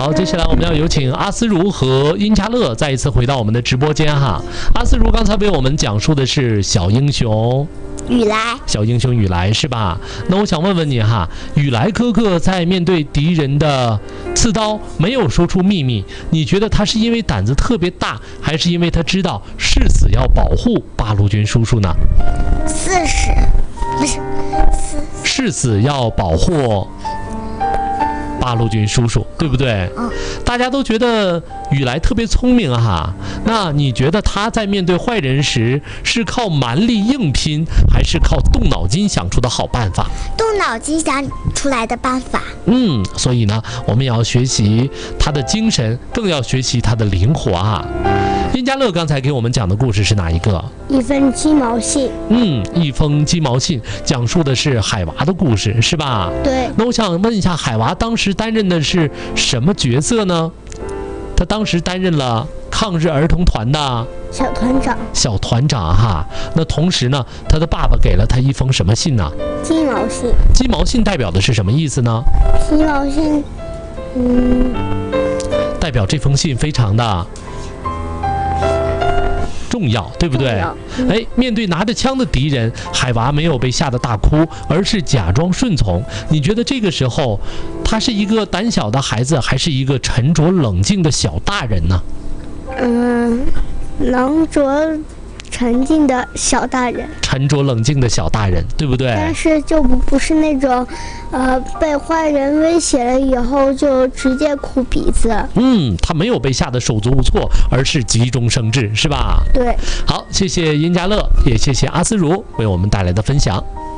好，接下来我们要有请阿思如和殷家乐再一次回到我们的直播间哈。阿思如刚才为我们讲述的是小英雄雨来， 小英雄雨来是吧？那我想问问你哈，雨来哥哥在面对敌人的刺刀没有说出秘密，你觉得他是因为胆子特别大，还是因为他知道誓死要保护八路军叔叔呢？誓死要保护八路军叔叔，对不对？大家都觉得雨来特别聪明哈，那你觉得他在面对坏人时是靠蛮力硬拼，还是靠动脑筋想出的好办法？ 动脑筋想出来的办法。 所以呢，我们也要学习他的精神，更要学习他的灵活啊。殷家乐刚才给我们讲的故事是哪一个？ 一封鸡毛信。 一封鸡毛信讲述的是海娃的故事，是吧？ 对。 那我想问一下，海娃当时担任的是什么角色呢？他当时担任了抗日儿童团的小团长哈。那同时呢，他的爸爸给了他一封什么信呢？ 鸡毛信。 鸡毛信代表的是什么意思呢？ 鸡毛信， 代表这封信非常的重要，对不对？面对拿着枪的敌人，海娃没有被吓得大哭，而是假装顺从。你觉得这个时候，他是一个胆小的孩子，还是一个沉着冷静的小大人呢？ 冷着沉静的小大人。 沉着冷静的小大人，对不对？ 但是就不是那种，被坏人威胁了以后就直接哭鼻子。 他没有被吓得手足无措，而是急中生智，是吧？ 对。 好，谢谢殷家乐，也谢谢阿思如为我们带来的分享。